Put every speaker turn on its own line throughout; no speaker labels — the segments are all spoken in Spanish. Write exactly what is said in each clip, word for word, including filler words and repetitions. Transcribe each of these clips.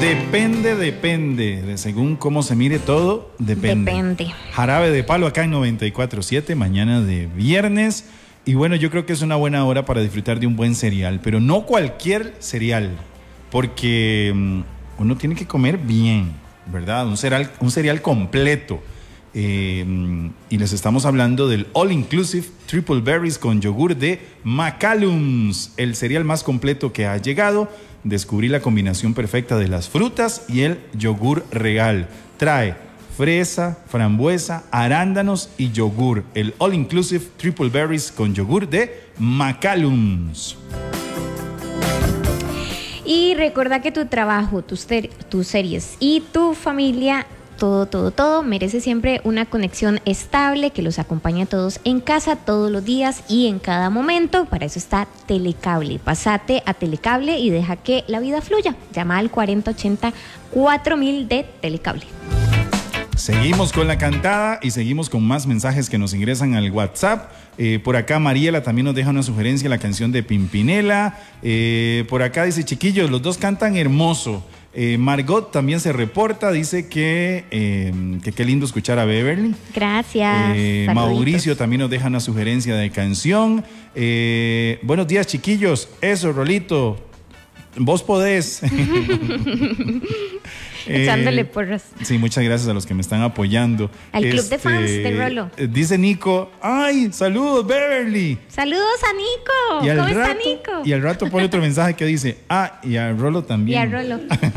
Depende, depende. De según cómo se mire todo, depende.
Depende.
Jarabe de Palo acá en noventa y cuatro punto siete, mañana de viernes. Y bueno, yo creo que es una buena hora para disfrutar de un buen cereal, pero no cualquier cereal, porque um, uno tiene que comer bien, ¿verdad? Un cereal, un cereal completo. Eh, y les estamos hablando del All Inclusive Triple Berries con yogur de McCallum's, el cereal más completo que ha llegado. Descubrí la combinación perfecta de las frutas y el yogur real. Trae fresa, frambuesa, arándanos y yogur. El All Inclusive Triple Berries con yogur de McCallum's.
Y recuerda que tu trabajo, tus, tus series y tu familia, todo, todo, todo merece siempre una conexión estable que los acompañe a todos en casa, todos los días y en cada momento. Para eso está Telecable. Pásate a Telecable y deja que la vida fluya. Llama al cuarenta ochenta cuatro mil de Telecable.
Seguimos con la cantada y seguimos con más mensajes que nos ingresan al WhatsApp. Eh, por acá Mariela también nos deja una sugerencia, la canción de Pimpinela. Eh, por acá dice, chiquillos, los dos cantan hermoso. Eh, Margot también se reporta, dice que eh, que qué lindo escuchar a Beverly.
Gracias.
Eh, Mauricio también nos deja una sugerencia de canción. Eh, buenos días, chiquillos. Eso, Rolito. Vos podés.
Echándole
eh,
porras.
Sí, muchas gracias a los que me están apoyando.
Al
este,
club de fans de Rolo.
Dice Nico, ¡ay, saludos, Beverly!
¡Saludos a Nico!
Y al
¿Cómo
rato,
está Nico?
Y al rato pone otro mensaje que dice, ah, y a Rolo también.
Y a Rolo.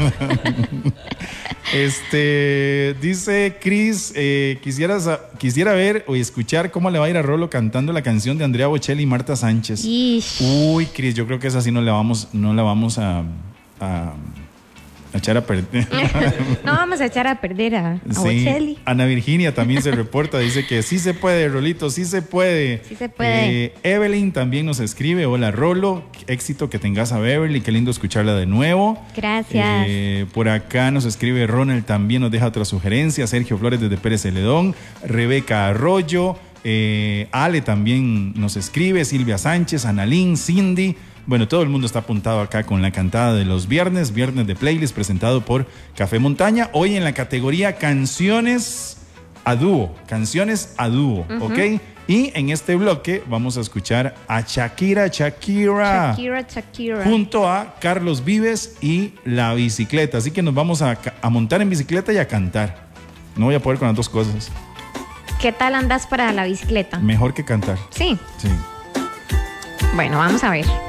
Este, dice Cris, eh, quisiera, quisiera ver o escuchar cómo le va a ir a Rolo cantando la canción de Andrea Bocelli y Marta Sánchez.
Ish.
Uy, Cris, yo creo que esa sí no la vamos, no la vamos a... a A echar a perder.
No vamos a echar a perder a, a
sí.
Bocelli.
Ana Virginia también se reporta, dice que sí se puede, Rolito, sí se puede.
Sí se puede.
Eh, Evelyn también nos escribe, hola Rolo, éxito que tengas a Beverly, qué lindo escucharla de nuevo.
Gracias.
Eh, por acá nos escribe Ronald, también nos deja otra sugerencia, Sergio Flores desde Pérez Celedón, Rebeca Arroyo, eh, Ale también nos escribe, Silvia Sánchez, Analín, Cindy. Bueno, todo el mundo está apuntado acá con la cantada de los viernes, viernes de playlist presentado por Café Montaña. Hoy en la categoría canciones a dúo, canciones a dúo, uh-huh. ¿Ok? Y en este bloque vamos a escuchar a Shakira, Shakira.
Shakira, Shakira.
Junto a Carlos Vives y La Bicicleta. Así que nos vamos a, a montar en bicicleta y a cantar. No voy a poder con las dos cosas.
¿Qué tal andas para la bicicleta?
Mejor que cantar.
Sí.
Sí.
Bueno, vamos a ver.